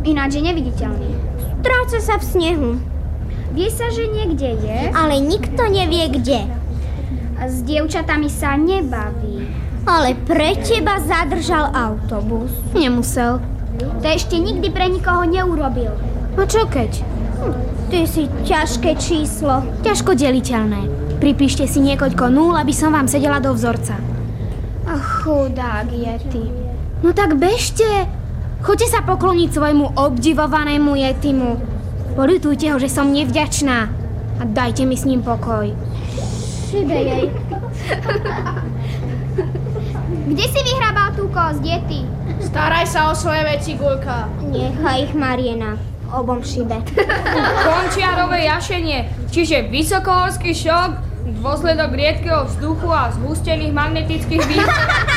Ináč je neviditeľný. Stráca sa v snehu. Vie sa, že niekde je, Ale nikto nevie kde. a s dievčatami sa nebaví. Ale pre teba zadržal autobus. Nemusel. To ešte nikdy pre nikoho neurobil. A čo keď? Ty si ťažké číslo. Ťažko deliteľné. Pripíšte si niekoľko nul, aby som vám sedela do vzorca. Ach, chudák Yeti. No tak bežte. Choďte sa pokloniť svojmu obdivovanému Yetimu. Poľutujte ho, že som nevďačná. A dajte mi s ním pokoj. Šibe jej. Kde si vyhrabal tú kosť, Yeti? Staraj sa o svoje veci, Guľka. Nechaj ich, Mariena. Obom šibe. Končiarové jašenie, čiže vysokohorský šok, dôsledok riedkeho vzduchu a zhustených magnetických výhod.